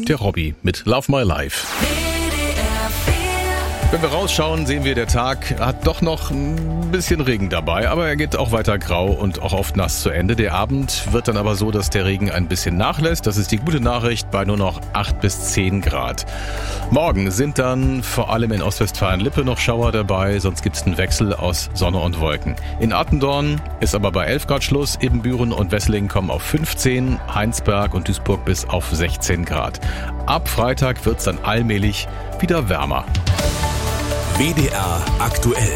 der Robbie mit Love My Life. Wenn wir rausschauen, sehen wir, der Tag hat doch noch ein bisschen Regen dabei, aber er geht auch weiter grau und auch oft nass zu Ende. Der Abend wird dann aber so, dass der Regen ein bisschen nachlässt. Das ist die gute Nachricht bei nur noch 8 bis 10 Grad. Morgen sind dann vor allem in Ostwestfalen-Lippe noch Schauer dabei, sonst gibt es einen Wechsel aus Sonne und Wolken. In Attendorn ist aber bei 11 Grad Schluss, Ibbenbüren und Wesseling kommen auf 15, Heinsberg und Duisburg bis auf 16 Grad. Ab Freitag wird es dann allmählich wieder wärmer. WDR aktuell.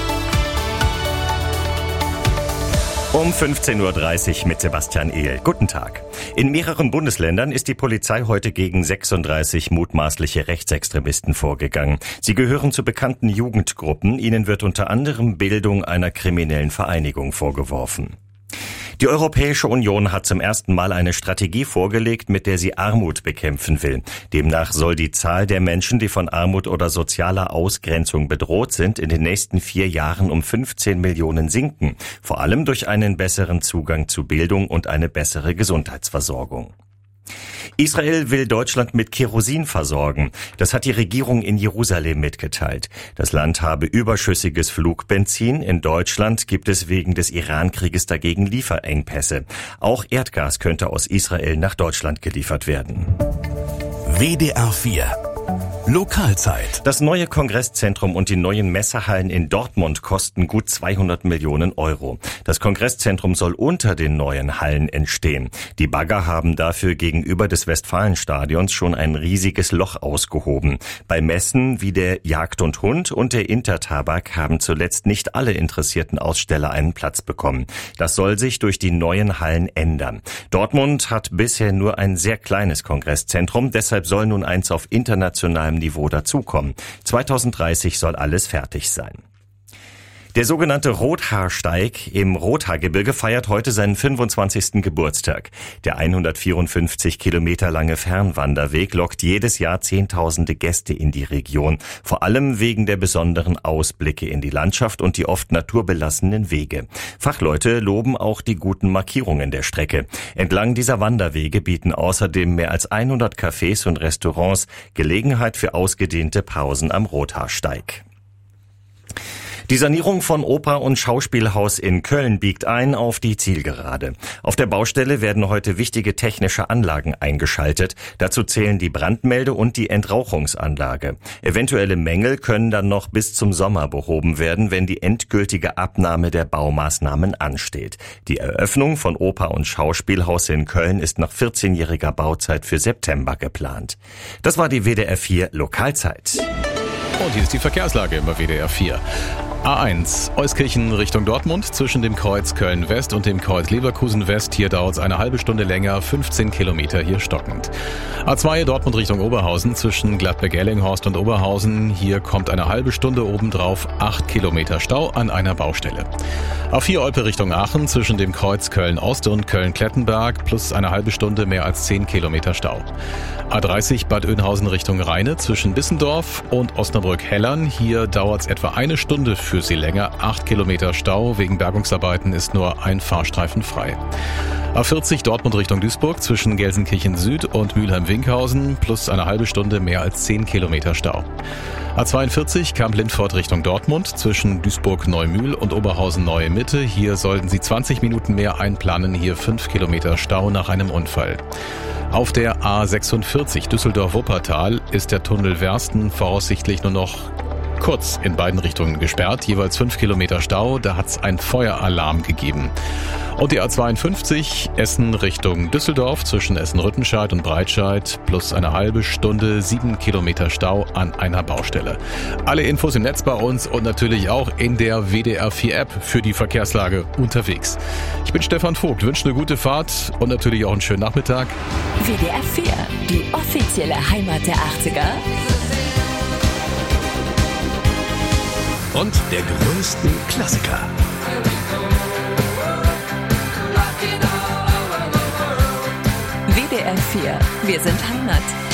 Um 15.30 Uhr mit Sebastian Ehl. Guten Tag. In mehreren Bundesländern ist die Polizei heute gegen 36 mutmaßliche Rechtsextremisten vorgegangen. Sie gehören zu bekannten Jugendgruppen. Ihnen wird unter anderem Bildung einer kriminellen Vereinigung vorgeworfen. Die Europäische Union hat zum ersten Mal eine Strategie vorgelegt, mit der sie Armut bekämpfen will. Demnach soll die Zahl der Menschen, die von Armut oder sozialer Ausgrenzung bedroht sind, in den nächsten 4 Jahren um 15 Millionen sinken. Vor allem durch einen besseren Zugang zu Bildung und eine bessere Gesundheitsversorgung. Israel will Deutschland mit Kerosin versorgen. Das hat die Regierung in Jerusalem mitgeteilt. Das Land habe überschüssiges Flugbenzin. In Deutschland gibt es wegen des Iran-Krieges dagegen Lieferengpässe. Auch Erdgas könnte aus Israel nach Deutschland geliefert werden. WDR 4 Lokalzeit. Das neue Kongresszentrum und die neuen Messehallen in Dortmund kosten gut 200 Millionen Euro. Das Kongresszentrum soll unter den neuen Hallen entstehen. Die Bagger haben dafür gegenüber des Westfalenstadions schon ein riesiges Loch ausgehoben. Bei Messen wie der Jagd und Hund und der Intertabak haben zuletzt nicht alle interessierten Aussteller einen Platz bekommen. Das soll sich durch die neuen Hallen ändern. Dortmund hat bisher nur ein sehr kleines Kongresszentrum, deshalb soll nun eins auf internationalem Niveau dazukommen. 2030 soll alles fertig sein. Der sogenannte Rothaarsteig im Rothaargebirge feiert heute seinen 25. Geburtstag. Der 154 Kilometer lange Fernwanderweg lockt jedes Jahr Zehntausende Gäste in die Region, vor allem wegen der besonderen Ausblicke in die Landschaft und die oft naturbelassenen Wege. Fachleute loben auch die guten Markierungen der Strecke. Entlang dieser Wanderwege bieten außerdem mehr als 100 Cafés und Restaurants Gelegenheit für ausgedehnte Pausen am Rothaarsteig. Die Sanierung von Oper- und Schauspielhaus in Köln biegt ein auf die Zielgerade. Auf der Baustelle werden heute wichtige technische Anlagen eingeschaltet. Dazu zählen die Brandmelde- und die Entrauchungsanlage. Eventuelle Mängel können dann noch bis zum Sommer behoben werden, wenn die endgültige Abnahme der Baumaßnahmen ansteht. Die Eröffnung von Oper- und Schauspielhaus in Köln ist nach 14-jähriger Bauzeit für September geplant. Das war die WDR 4 Lokalzeit. Und hier ist die Verkehrslage über WDR 4. A1 Euskirchen Richtung Dortmund zwischen dem Kreuz Köln-West und dem Kreuz Leverkusen-West. Hier dauert es eine halbe Stunde länger, 15 Kilometer hier stockend. A2 Dortmund Richtung Oberhausen zwischen Gladbeck-Ellinghorst und Oberhausen. Hier kommt eine halbe Stunde obendrauf, 8 Kilometer Stau an einer Baustelle. A4 Olpe Richtung Aachen zwischen dem Kreuz Köln-Ost und Köln-Klettenberg plus eine halbe Stunde mehr als 10 Kilometer Stau. A30 Bad Oeynhausen Richtung Rheine zwischen Bissendorf und Osnabrück-Hellern. Hier dauert es etwa eine Stunde für Sie länger. 8 Kilometer Stau. Wegen Bergungsarbeiten ist nur ein Fahrstreifen frei. A40 Dortmund Richtung Duisburg zwischen Gelsenkirchen Süd und Mülheim-Winkhausen plus eine halbe Stunde mehr als 10 Kilometer Stau. A42 Kamp-Lindfort Richtung Dortmund zwischen Duisburg-Neumühl und Oberhausen-Neue Mitte. Hier sollten Sie 20 Minuten mehr einplanen. Hier 5 Kilometer Stau nach einem Unfall. Auf der A46 Düsseldorf-Wuppertal ist der Tunnel Wersten voraussichtlich nur noch kurz in beiden Richtungen gesperrt, jeweils 5 Kilometer Stau, da hat es einen Feueralarm gegeben. Und die A52 Essen Richtung Düsseldorf zwischen Essen-Rüttenscheid und Breitscheid plus eine halbe Stunde, 7 Kilometer Stau an einer Baustelle. Alle Infos im Netz bei uns und natürlich auch in der WDR 4 App für die Verkehrslage unterwegs. Ich bin Stefan Vogt, wünsche eine gute Fahrt und natürlich auch einen schönen Nachmittag. WDR 4, die offizielle Heimat der 80er. Und der größten Klassiker. WDR 4, wir sind Heimat.